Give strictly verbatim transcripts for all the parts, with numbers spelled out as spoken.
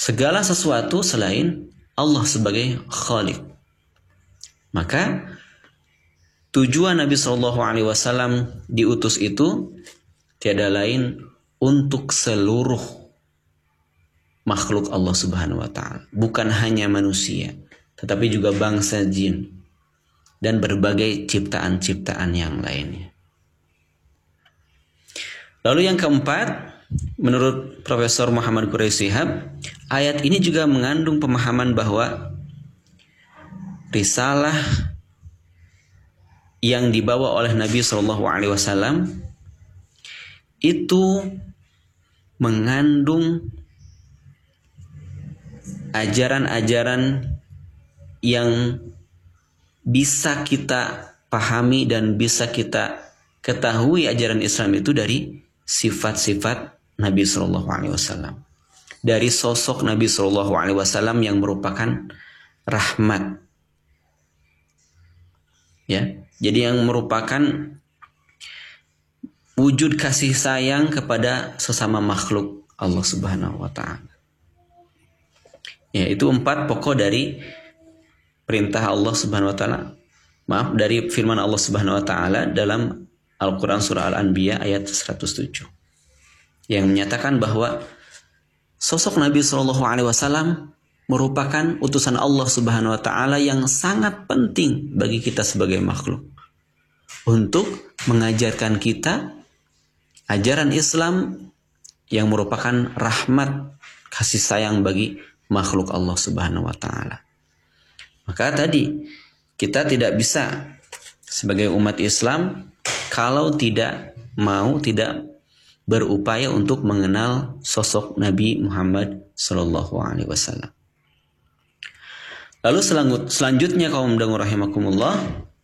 segala sesuatu selain Allah sebagai Khaliq. Maka tujuan Nabi Shallallahu Alaihi Wasallam diutus itu tiada lain untuk seluruh makhluk Allah Subhanahu Wa Taala, bukan hanya manusia, tetapi juga bangsa jin dan berbagai ciptaan-ciptaan yang lainnya. Lalu yang keempat, menurut Profesor Muhammad Quraisy Shihab, ayat ini juga mengandung pemahaman bahwa risalah yang dibawa oleh Nabi Shallallahu Alaihi Wasallam itu mengandung ajaran-ajaran yang bisa kita pahami dan bisa kita ketahui ajaran Islam itu dari sifat-sifat Nabi Shallallahu Alaihi Wasallam, dari sosok Nabi Shallallahu Alaihi Wasallam yang merupakan rahmat. Ya, jadi yang merupakan wujud kasih sayang kepada sesama makhluk Allah Subhanahu Wa Taala. Ya, itu empat pokok dari perintah Allah Subhanahu Wa Taala. Maaf, dari firman Allah Subhanahu Wa Taala dalam Al-Quran Surah Al-Anbiya ayat seratus tujuh. Yang menyatakan bahwa sosok Nabi Shallallahu Alaihi Wasallam merupakan utusan Allah Subhanahu Wa Taala yang sangat penting bagi kita sebagai makhluk untuk mengajarkan kita ajaran Islam yang merupakan rahmat kasih sayang bagi makhluk Allah Subhanahu Wa Taala. Maka tadi kita tidak bisa sebagai umat Islam kalau tidak mau, tidak berupaya untuk mengenal sosok Nabi Muhammad Sallallahu Alaihi Wasallam. Lalu selanjutnya kaum mendengar rahimakumullah,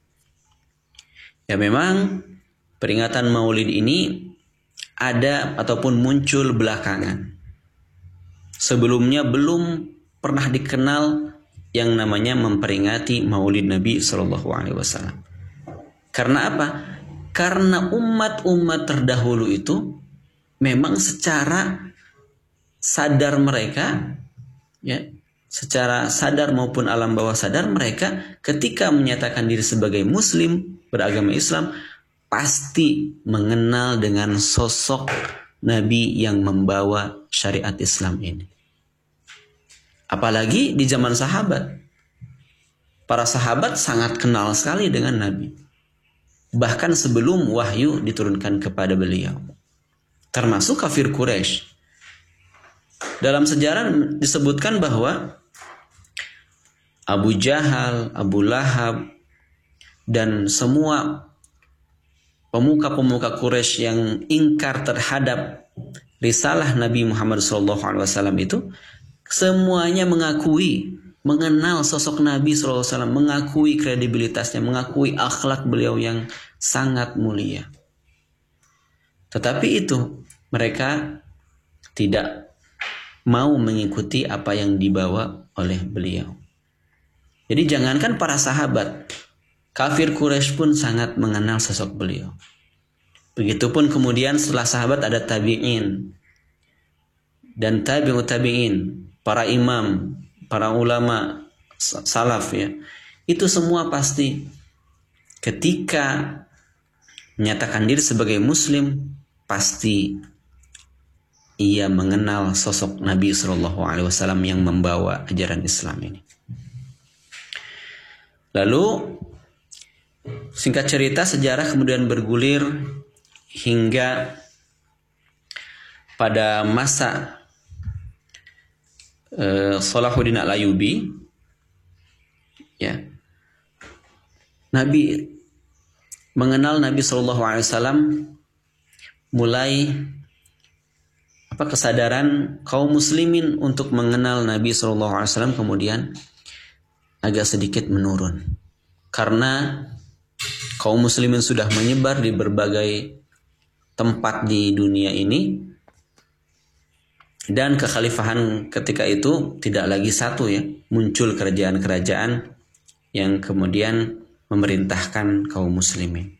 ya memang peringatan Maulid ini ada ataupun muncul belakangan. Sebelumnya belum pernah dikenal yang namanya memperingati Maulid Nabi Sallallahu Alaihi Wasallam. Karena apa? Karena umat-umat terdahulu itu memang secara sadar mereka, ya, secara sadar maupun alam bawah sadar mereka ketika menyatakan diri sebagai Muslim beragama Islam pasti mengenal dengan sosok Nabi yang membawa syariat Islam ini. Apalagi di zaman sahabat, para sahabat sangat kenal sekali dengan Nabi. Bahkan sebelum wahyu diturunkan kepada beliau, termasuk kafir Quraisy. Dalam sejarah disebutkan bahwa Abu Jahal, Abu Lahab, dan semua pemuka-pemuka Quraisy yang ingkar terhadap risalah Nabi Muhammad shallallahu alaihi wasallam itu semuanya mengakui, mengenal sosok Nabi shallallahu alaihi wasallam, mengakui kredibilitasnya, mengakui akhlak beliau yang sangat mulia. Tetapi itu mereka tidak mau mengikuti apa yang dibawa oleh beliau. Jadi jangankan para sahabat, kafir Quraisy pun sangat mengenal sosok beliau. Begitupun kemudian setelah sahabat ada tabi'in dan tabi'ut tabi'in, para imam, para ulama salaf, ya. Itu semua pasti ketika menyatakan diri sebagai muslim pasti ia mengenal sosok Nabi shallallahu alaihi wasallam yang membawa ajaran Islam ini. Lalu singkat cerita sejarah kemudian bergulir hingga pada masa uh, Salahuddin Al-Ayyubi, ya, Nabi mengenal Nabi Shallallahu Alaihi Wasallam mulai apa kesadaran kaum muslimin untuk mengenal Nabi Shallallahu Alaihi Wasallam kemudian agak sedikit menurun karena kaum muslimin sudah menyebar di berbagai tempat di dunia ini dan kekhalifahan ketika itu tidak lagi satu, ya, muncul kerajaan-kerajaan yang kemudian memerintahkan kaum muslimin.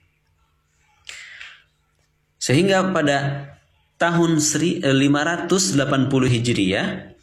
Sehingga pada tahun lima ratus delapan puluh Hijriyah